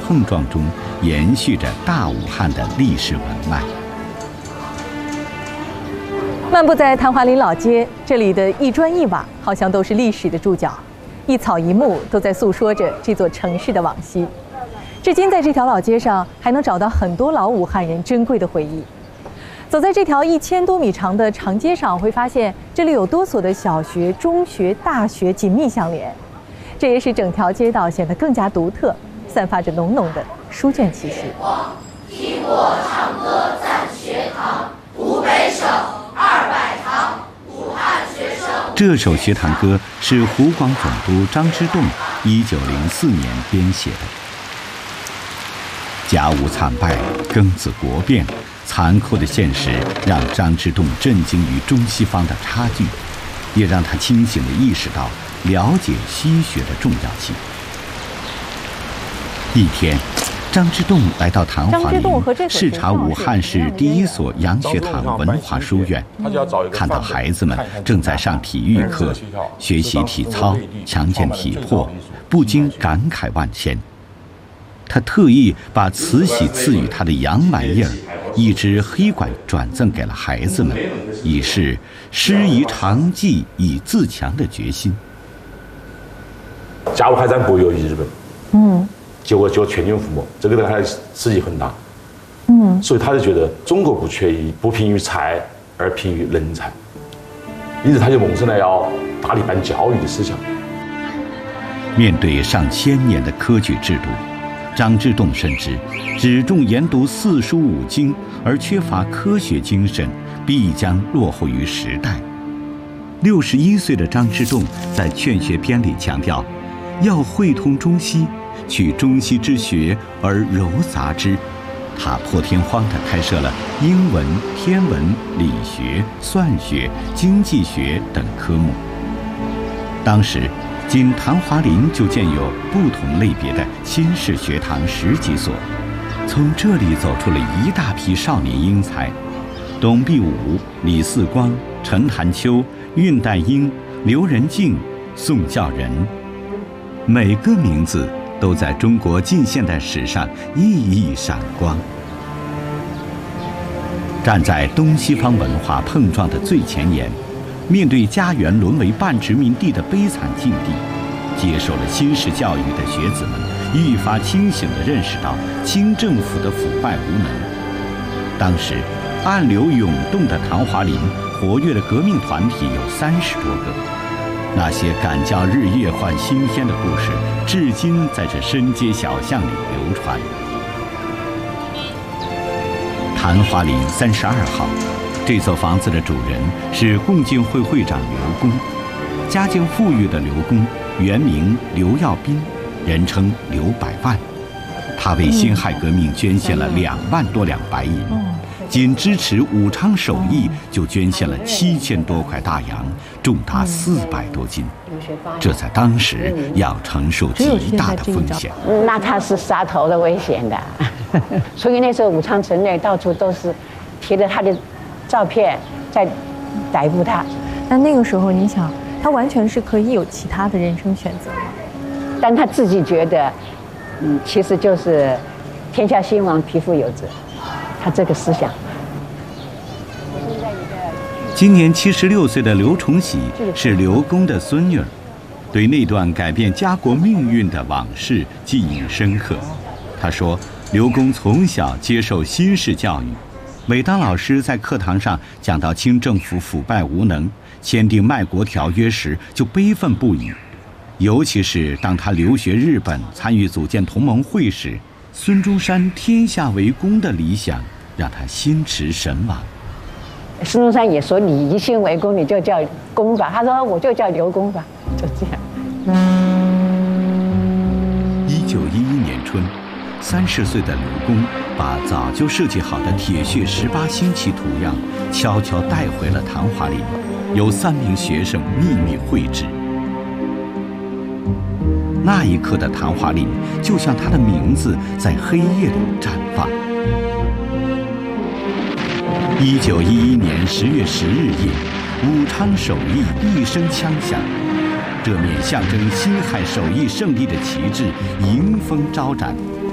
碰撞中延续着大武汉的历史文脉。 漫步在昙华林老街，这里的一砖一瓦好像都是历史的注脚，一草一木都在诉说着这座城市的往昔。至今在这条老街上还能找到很多老武汉人珍贵的回忆。走在这条1000多米长的长街上，会发现这里有多所的小学、中学、大学紧密相连，这也使整条街道显得更加独特，散发着浓浓的书卷气息。 听我唱歌赞学堂，湖北省200堂武汉学生。 这首学堂歌是湖广总督张之洞1904年编写的。甲午惨败，庚子国变，残酷的现实让张之洞震惊于中西方的差距，也让他清醒地意识到了解西学的重要性。一天，张之洞来到昙华林，视察武汉市第一所洋学堂文化书院，看到孩子们正在上体育课，学习体操，强健体魄，不禁感慨万千。他特意把慈禧赐予他的洋玩意儿一支黑管转赠给了孩子们，以示师夷长技以自强的决心。 甲午海战不由于日本，结果就全军覆没，这个对他刺激很大，所以他就觉得中国不贫于才，而贫于人才，因此他就萌生了要大力办教育的思想。 面对上千年的科举制度，张之洞深知，只重研读4书5经而缺乏科学精神，必将落后于时代。61岁的张之洞在《劝学篇》里强调，要会通中西，取中西之学而糅杂之。他破天荒地开设了英文、天文、理学、算学、经济学等科目。当时仅昙华林就建有不同类别的新式学堂10几所，从这里走出了一大批少年英才，董必武、李四光、陈潭秋、恽代英、刘仁静、宋教仁，每个名字都在中国近现代史上熠熠闪光。站在东西方文化碰撞的最前沿，面对家园沦为半殖民地的悲惨境地，接受了新式教育的学子们愈发清醒地认识到清政府的腐败无能。当时暗流涌动的昙华林活跃的革命团体有30多个，那些敢叫日月换新天的故事至今在这深街小巷里流传。昙华林32号，这座房子的主人是共进会会长刘公，家境富裕的刘公原名刘耀斌，人称刘百万。他为辛亥革命捐献了2万多两白银，仅支持武昌首义就捐献了7000多块大洋，重达400多斤。这在当时要承受极大的风险。 那他是杀头的危险的，所以那时候武昌城内到处都是贴着他的照片在逮捕他。 但那个时候，你想，他完全是可以有其他的人生选择的， 但他自己觉得，其实就是天下兴亡，匹夫有责，他这个思想。 今年76岁的刘崇禧是刘公的孙女儿，对那段改变家国命运的往事记忆深刻。他说，刘公从小接受新式教育，每当老师在课堂上讲到清政府腐败无能，签订卖国条约时，就悲愤不已。尤其是当他留学日本，参与组建同盟会时，孙中山天下为公的理想让他心驰神往。 孙中山也说：“你一心为公，你就叫公吧。”他说：“我就叫刘公吧。”就这样。 1911年春，30岁的刘公把早就设计好的铁血18星旗图样悄悄带回了昙华林，由3名学生秘密绘制。那一刻的昙华林，就像他的名字在黑夜里绽放。1911年10月10日夜，武昌首义一声枪响，这面象征辛亥首义胜利的旗帜迎风招展，